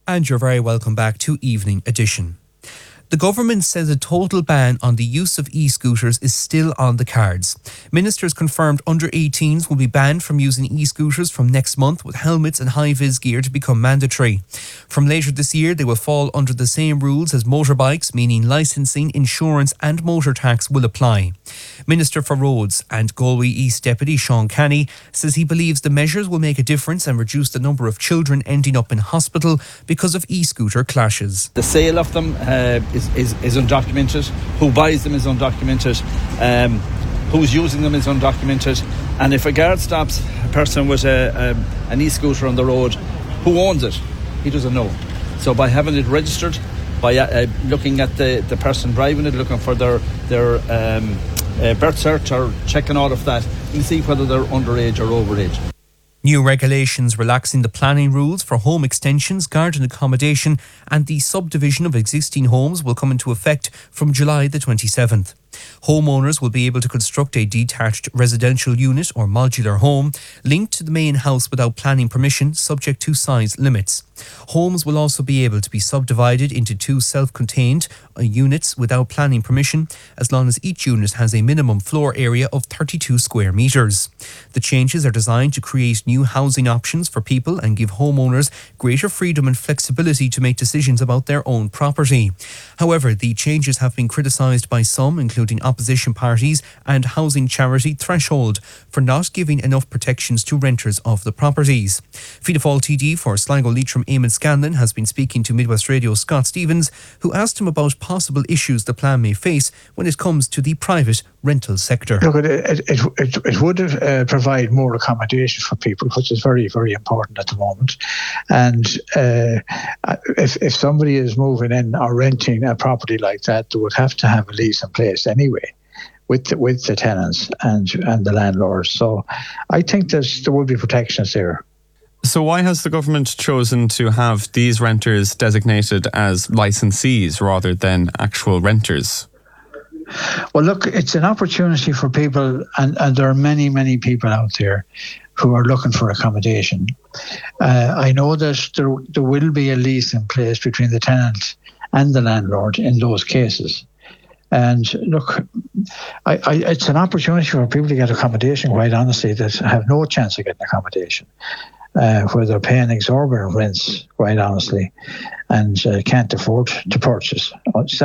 And you're very welcome back to Evening Edition. The government says a total ban on the use of e-scooters is still on the cards. Ministers confirmed under 18s will be banned from using e-scooters from next month, with helmets and high-vis gear to become mandatory. From later this year, they will fall under the same rules as motorbikes, meaning licensing, insurance and motor tax will apply. Minister for Roads and Galway East Deputy Sean Canny says he believes the measures will make a difference and reduce the number of children ending up in hospital because of e-scooter clashes. The sale of them is undocumented. Who buys them is undocumented. Who's using them is undocumented. And if a guard stops a person with an e-scooter on the road, who owns it? He doesn't know. So by having it registered, by looking at the person driving it, looking for their birth cert or checking all of that, you can see whether they're underage or overage. New regulations relaxing the planning rules for home extensions, garden accommodation and the subdivision of existing homes will come into effect from July the 27th. Homeowners will be able to construct a detached residential unit or modular home linked to the main house without planning permission, subject to size limits. Homes will also be able to be subdivided into two self-contained units without planning permission, as long as each unit has a minimum floor area of 32 square metres. The changes are designed to create new housing options for people and give homeowners greater freedom and flexibility to make decisions about their own property. However, the changes have been criticised by some, including opposition parties and housing charity Threshold, for not giving enough protections to renters of the properties. Fianna Fáil TD for Sligo Leitrim Eamon Scanlon has been speaking to Midwest Radio Scott Stevens, who asked him about possible issues the plan may face when it comes to the private rental sector. Look, it would provide more accommodation for people, which is very, very important at the moment. And if somebody is moving in or renting a property like that, they would have to have a lease in place anyway with the tenants and the landlords. So I think there will be protections there. So why has the government chosen to have these renters designated as licensees rather than actual renters? Well, look, it's an opportunity for people, and there are many, many people out there who are looking for accommodation. I know that there will be a lease in place between the tenant and the landlord in those cases. And look, it's an opportunity for people to get accommodation, quite honestly, that have no chance of getting accommodation, where they're paying exorbitant rents, quite honestly, and can't afford to purchase.